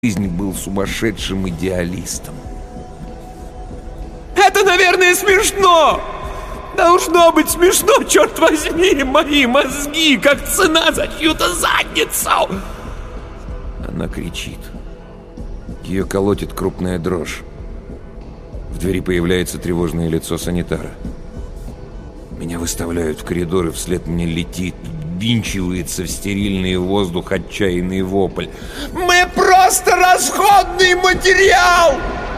жизни был сумасшедшим идеалистом. Это, наверное, смешно! Должно быть смешно, черт возьми, мои мозги, как цена за чью-то задницу! Она кричит. Ее колотит крупная дрожь. В двери появляется тревожное лицо санитара. Меня выставляют в коридор, и вслед мне летит, ввинчивается в стерильный воздух отчаянный вопль. Мы просто расходный материал!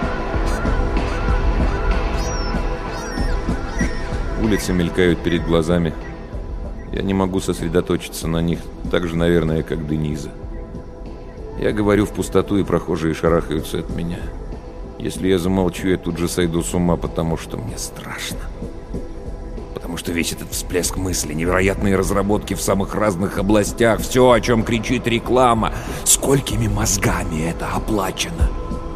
Улицы мелькают перед глазами. Я не могу сосредоточиться на них, так же, наверное, как Дениза. Я говорю в пустоту, и прохожие шарахаются от меня. Если я замолчу, я тут же сойду с ума, потому что мне страшно. Потому что весь этот всплеск мысли, невероятные разработки в самых разных областях, все, о чем кричит реклама, сколькими мозгами это оплачено.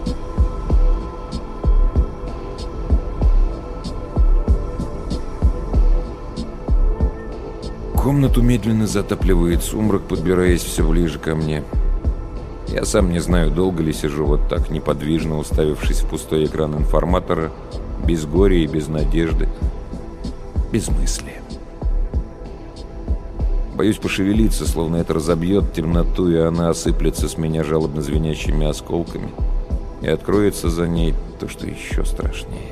Комнату медленно затапливает сумрак, подбираясь все ближе ко мне. Я сам не знаю, долго ли сижу вот так, неподвижно уставившись в пустой экран информатора, без горя и без надежды, без мысли. Боюсь пошевелиться, словно это разобьет темноту, и она осыплется с меня жалобно звенящими осколками, и откроется за ней то, что еще страшнее.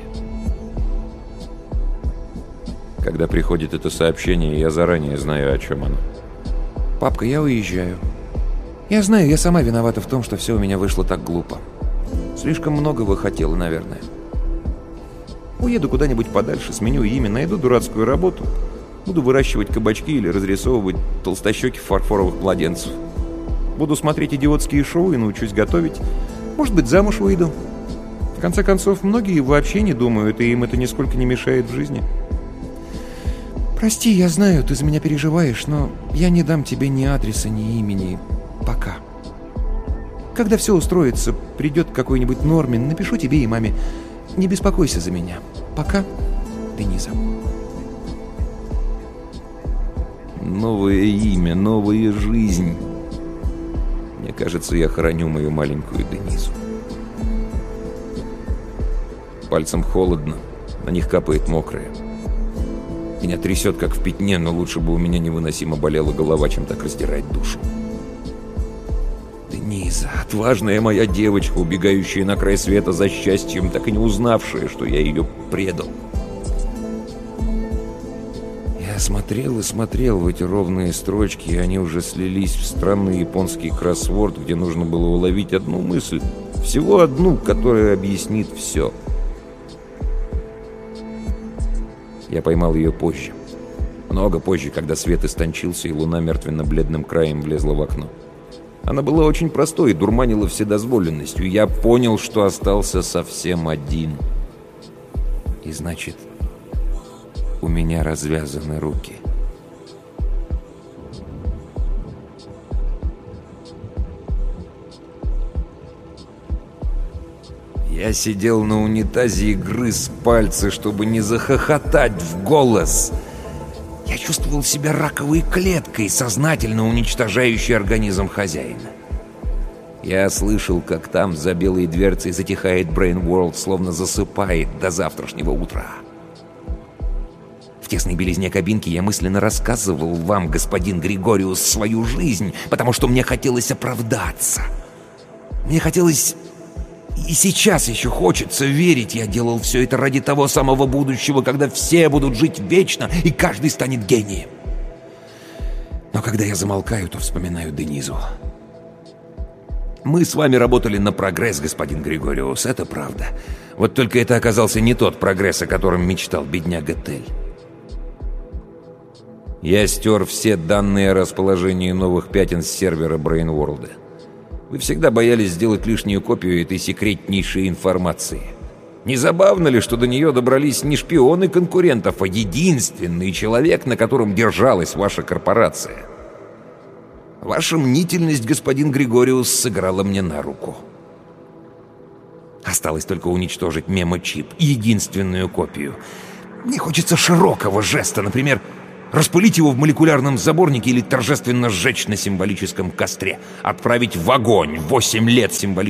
Когда приходит это сообщение, я заранее знаю, о чем оно. «Папка, я уезжаю. Я знаю, я сама виновата в том, что все у меня вышло так глупо. Слишком многого хотела, наверное. Уеду куда-нибудь подальше, сменю имя, найду дурацкую работу, буду выращивать кабачки или разрисовывать толстощеких фарфоровых младенцев. Буду смотреть идиотские шоу и научусь готовить. Может быть, замуж выйду. В конце концов, многие вообще не думают, и им это нисколько не мешает в жизни. Прости, я знаю, ты за меня переживаешь, но я не дам тебе ни адреса, ни имени. Пока. Когда все устроится, придет какой-нибудь Нормин, напишу тебе и маме. Не беспокойся за меня. Пока, Дениза». Новое имя, новая жизнь. Мне кажется, я хороню мою маленькую Денизу. Пальцем холодно, на них капает мокрое. Меня трясет, как в пятне, но лучше бы у меня невыносимо болела голова, чем так раздирать душу. Дениза, отважная моя девочка, убегающая на край света за счастьем, так и не узнавшая, что я ее предал. Я смотрел и смотрел в эти ровные строчки, и они уже слились в странный японский кроссворд, где нужно было уловить одну мысль, всего одну, которая объяснит все. Я поймал ее позже. Много позже, когда свет истончился, и луна мертвенно-бледным краем влезла в окно. Она была очень простой и дурманила вседозволенностью. Я понял, что остался совсем один. И значит, у меня развязаны руки. Я сидел на унитазе и грыз пальцы, чтобы не захохотать в голос. Я чувствовал себя раковой клеткой, сознательно уничтожающей организм хозяина. Я слышал, как там за белой дверцей затихает Brain World, словно засыпает до завтрашнего утра. В тесной белизне кабинки я мысленно рассказывал вам, господин Григориус, свою жизнь, потому что мне хотелось оправдаться. Мне хотелось... И сейчас еще хочется верить, я делал все это ради того самого будущего, когда все будут жить вечно, и каждый станет гением. Но когда я замолкаю, то вспоминаю Денизу. Мы с вами работали на прогресс, господин Григориус, это правда. Вот только это оказался не тот прогресс, о котором мечтал бедняга Тель. Я стер все данные о расположении новых пятен с сервера Брейнворлда. Вы всегда боялись сделать лишнюю копию этой секретнейшей информации. Не забавно ли, что до нее добрались не шпионы конкурентов, а единственный человек, на котором держалась ваша корпорация? Ваша мнительность, господин Григориус, сыграла мне на руку. Осталось только уничтожить мемочип, единственную копию. Мне хочется широкого жеста, например... Распылить его в молекулярном заборнике или торжественно сжечь на символическом костре. Отправить в огонь 8 лет символического